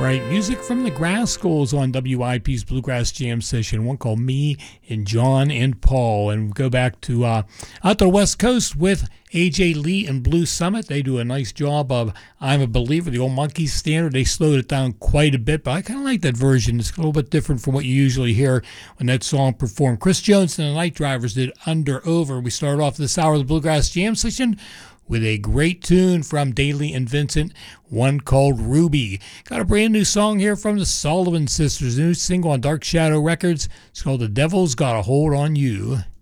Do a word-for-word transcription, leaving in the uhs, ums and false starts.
Music from the Grascals on W I P's Bluegrass Jam Session, one called Me and John and Paul. And we go back to uh, out to the West Coast with A J Lee and Blue Summit. They do a nice job of I'm a Believer, the old Monkees standard. They slowed it down quite a bit, but I kind of like that version. It's a little bit different from what you usually hear when that song performed. Chris Jones and the Night Drivers did Under Over. We started off this hour of the Bluegrass Jam Session with a great tune from Dailey and Vincent, one called Ruby. Got a brand new song here from the Sullivan Sisters, new single on Dark Shadow Records. It's called The Devil's Got a Hold on You.